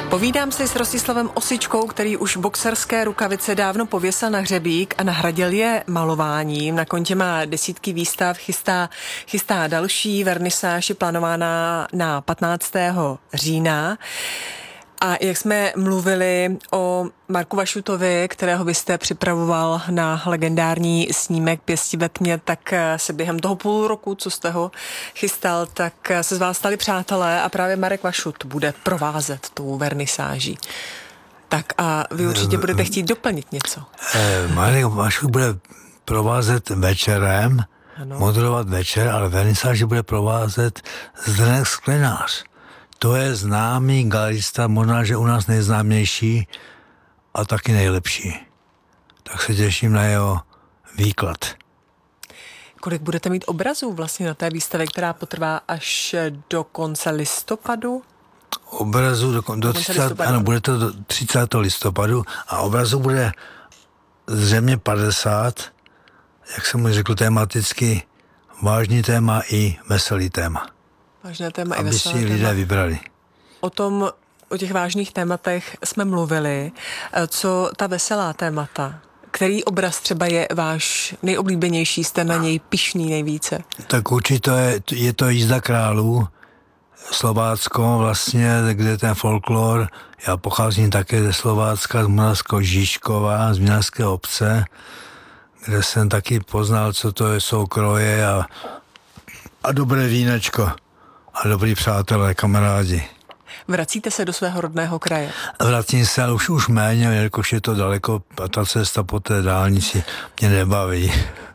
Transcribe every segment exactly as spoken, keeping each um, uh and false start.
Povídám si s Rostislavem Osičkou, který už boxerské rukavice dávno pověsil na hřebík a nahradil je malováním. Na kontě má desítky výstav, chystá, chystá další, vernisáž je plánována na patnáctého října. A jak jsme mluvili o Marku Vašutovi, kterého vy jste připravoval na legendární snímek Pěsti ve tmě, tak se během toho půl roku, co jste ho chystal, tak se z vás stali přátelé a právě Marek Vašut bude provázet tou vernisáží. Tak a vy určitě budete chtít doplnit něco. Marek Vašut bude provázet večerem, ano. moderovat večer, ale vernisáži bude provázet Zdeněk Sklenář. To je známý galerista, možná, že u nás nejznámější a taky nejlepší. Tak se těším na jeho výklad. Kolik budete mít obrazů vlastně na té výstavě, která potrvá až do konce listopadu? Obrazů do, do, do třicátého Ano, bude to do třicátého listopadu a obrazů bude zřejmě padesát, jak jsem už řekl, tematicky vážný téma i veselý téma. Vážné téma aby i veselé si lidé téma. vybrali. O tom, o těch vážných tématech jsme mluvili. Co ta veselá témata? Který obraz třeba je váš nejoblíbenější, jste na něj pyšný nejvíce? Tak určitě je, je to Jízda králů, Slovácko vlastně, kde ten folklor, já pocházím také ze Slovácka, z Moravského Žižkova, z Vinařské obce, kde jsem taky poznal, co to jsou kroje a, a dobré vínečko. A dobrý přátelé, kamarádi. Vracíte se do svého rodného kraje? Vracím se, ale už, už méně, jelikož je to daleko a ta cesta po té dálnici mě nebaví.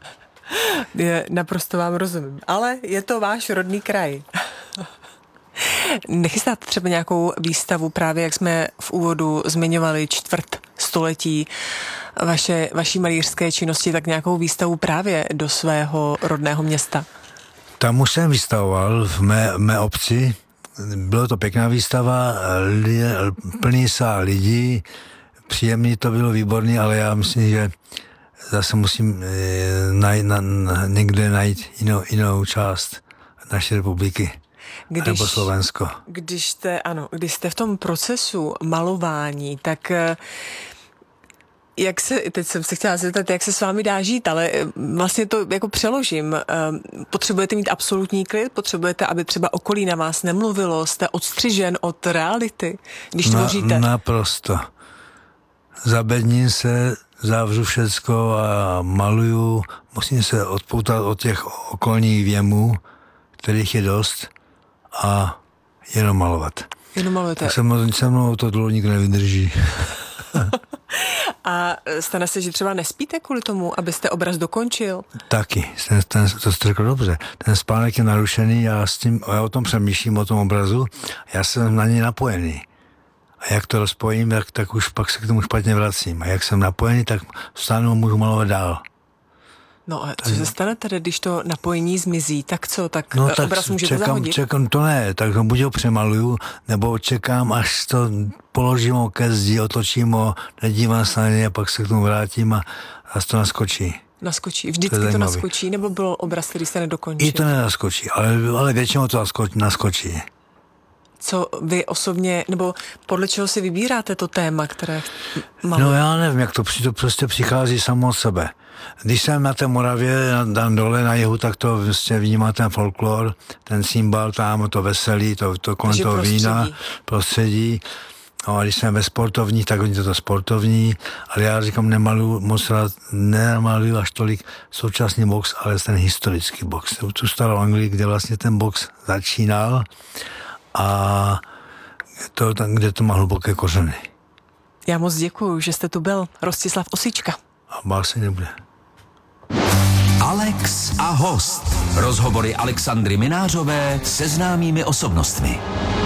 Je, naprosto vám rozumím. Ale je to váš rodný kraj. Nechystáte třeba nějakou výstavu, právě jak jsme v úvodu zmiňovali čtvrt století vaše, vaší malířské činnosti, tak nějakou výstavu právě do svého rodného města? Tam už jsem vystavoval v mé, mé obci. Bylo to pěkná výstava, li, plný sál lidí, příjemný to bylo, výborný, ale já myslím, že zase musím e, najít, na, na, někde najít jinou, jinou část naší republiky. Když, nebo Slovensko. Když jste, ano, když jste v tom procesu malování, tak jak se, teď jsem se chtěla zeptat, jak se s vámi dá žít, ale vlastně to jako přeložím. Potřebujete mít absolutní klid? Potřebujete, aby třeba okolí na vás nemluvilo? Jste odstřižen od reality, když na, tvoříte? Naprosto. Zabedním se, zavřu všecko a maluju. Musím se odpoutat od těch okolních věmů, kterých je dost, a jenom malovat. Jenom malujete. Tak se mnou, se mnou to dlouho nikdo nevydrží. A stane se, že třeba nespíte kvůli tomu, abyste obraz dokončil? Taky, ten, ten, to jste řekl dobře. Ten spánek je narušený, já, s tím, já o tom přemýšlím, o tom obrazu, já jsem na něj napojený. A jak to rozpojím, tak, tak už pak se k tomu špatně vracím. A jak jsem napojený, tak vstánu a můžu malovat dál. No a co se stane tedy, když to napojení zmizí? Tak co? Tak no, obraz tak můžete čekám, zahodit? Čekám, to ne, tak ho buď ho přemaluju, nebo čekám, až to položím ho ke zdi, otočím ho, nedívám se na něj a pak se k tomu vrátím a, a to naskočí. Naskočí. Vždycky to, to naskočí, nebo byl obraz, který jste nedokončil? I to nenaskočí, ale, ale většinou to naskočí. Co vy osobně, nebo podle čeho si vybíráte to téma, které malujete? No já nevím, jak to, to prostě přichází samo od sebe. Když jsem na té Moravě, tam dole na jihu, tak to vlastně vnímá ten folklor, ten cymbal tam, to veselí, to, to kolem toho prostředí. vína, prostředí. No a když jsem ve sportovní, tak oni to, to sportovní, ale já říkám, nemaluju moc rád, nemaluju až tolik současný box, ale ten historický box. Tu starou Anglii, kde vlastně ten box začínal a to tam, kde to má hluboké kořeny. Já moc děkuju, že jste tu byl, Rostislav Osička. A bál se nebude. Alex a host. Rozhovory Alexandry Minářové se známými osobnostmi.